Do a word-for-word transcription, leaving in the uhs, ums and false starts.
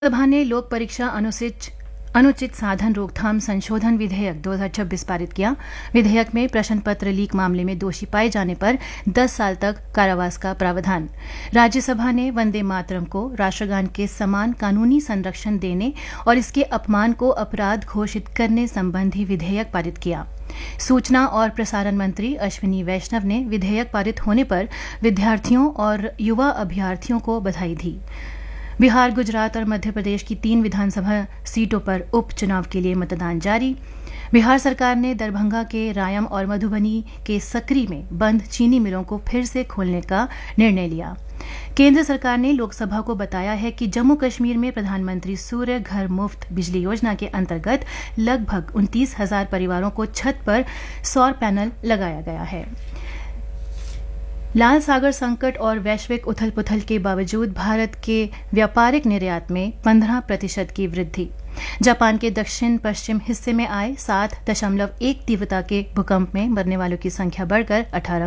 लोकसभा ने लोक परीक्षा अनुचित अनुचित साधन रोकथाम संशोधन विधेयक दो हज़ार छब्बीस पारित किया। विधेयक में प्रश्न पत्र लीक मामले में दोषी पाए जाने पर दस साल तक कारावास का प्रावधान। राज्यसभा ने वंदे मातरम को राष्ट्रगान के समान कानूनी संरक्षण देने और इसके अपमान को अपराध घोषित करने संबंधी विधेयक पारित किया। सूचना और प्रसारण मंत्री अश्विनी वैष्णव ने विधेयक पारित होने पर विद्यार्थियों और युवा अभ्यर्थियों को बधाई दी। बिहार, गुजरात और मध्य प्रदेश की तीन विधानसभा सीटों पर उपचुनाव के लिए मतदान जारी। बिहार सरकार ने दरभंगा के रायम और मधुबनी के सकरी में बंद चीनी मिलों को फिर से खोलने का निर्णय लिया। केंद्र सरकार ने लोकसभा को बताया है कि जम्मू कश्मीर में प्रधानमंत्री सूर्य घर मुफ्त बिजली योजना के अंतर्गत लगभग उनतीस हजार परिवारों को छत पर सौर पैनल लगाया गया है। लाल सागर संकट और वैश्विक उथल पुथल के बावजूद भारत के व्यापारिक निर्यात में पंद्रह प्रतिशत की वृद्धि। जापान के दक्षिण पश्चिम हिस्से में आए सात दशमलव एक तीव्रता के भूकंप में मरने वालों की संख्या बढ़कर अठारह